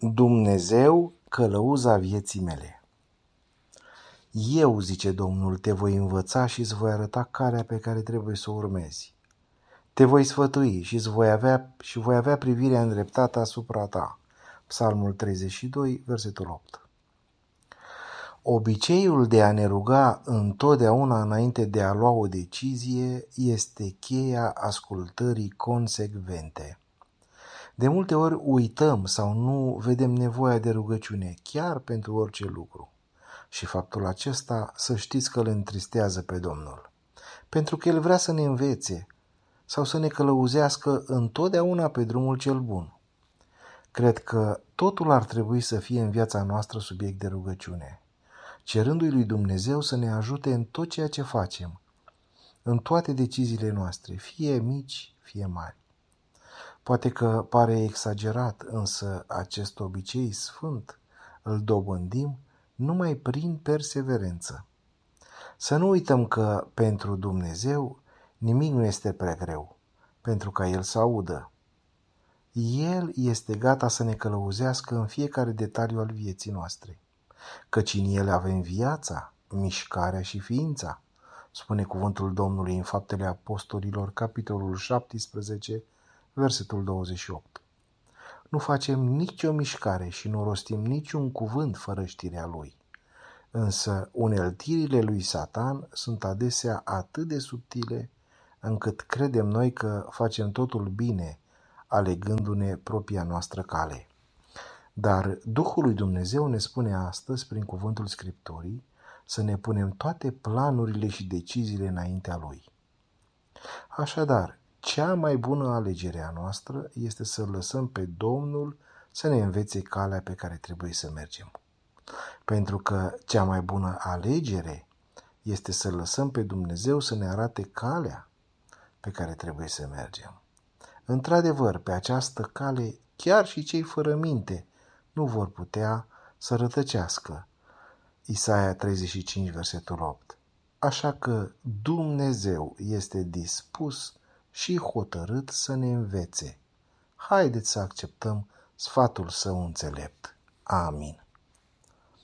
Dumnezeu, călăuza vieții mele. Eu, zice Domnul, te voi învăța și îți voi arăta calea pe care trebuie să o urmezi. Te voi sfătui și voi avea privirea îndreptată asupra ta. Psalmul 32, versetul 8. Obiceiul de a ne ruga întotdeauna înainte de a lua o decizie este cheia ascultării consecvente. De multe ori uităm sau nu vedem nevoia de rugăciune chiar pentru orice lucru. Și faptul acesta să știți că îl întristează pe Domnul. Pentru că El vrea să ne învețe sau să ne călăuzească întotdeauna pe drumul cel bun. Cred că totul ar trebui să fie în viața noastră subiect de rugăciune, cerându-i lui Dumnezeu să ne ajute în tot ceea ce facem, în toate deciziile noastre, fie mici, fie mari. Poate că pare exagerat, însă acest obicei sfânt îl dobândim numai prin perseverență. Să nu uităm că pentru Dumnezeu nimic nu este prea greu, pentru ca El să audă. El este gata să ne călăuzească în fiecare detaliu al vieții noastre, căci în El avem viața, mișcarea și ființa, spune cuvântul Domnului în Faptele Apostolilor, capitolul 17, versetul 28. Nu facem nicio mișcare și nu rostim niciun cuvânt fără știrea Lui. Însă uneltirile lui Satan sunt adesea atât de subtile încât credem noi că facem totul bine, alegându-ne propria noastră cale. Dar Duhul lui Dumnezeu ne spune astăzi, prin cuvântul Scripturii, să ne punem toate planurile și deciziile înaintea Lui. Așadar, cea mai bună alegere a noastră este să lăsăm pe Domnul să ne învețe calea pe care trebuie să mergem. Pentru că cea mai bună alegere este să lăsăm pe Dumnezeu să ne arate calea pe care trebuie să mergem. Într-adevăr, pe această cale, chiar și cei fără minte nu vor putea să rătăcească. Isaia 35, versetul 8. Așa că Dumnezeu este dispus și hotărât să ne învețe. Haideți să acceptăm sfatul Său înțelept. Amin.